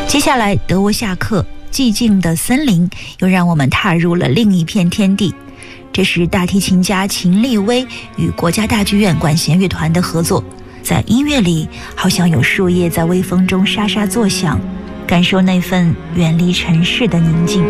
接下来德沃夏克寂静的森林又让我们踏入了另一片天地，这是大提琴家秦立威与国家大剧院管弦乐团的合作，在音乐里好像有树叶在微风中沙沙作响，感受那份远离尘世的宁静。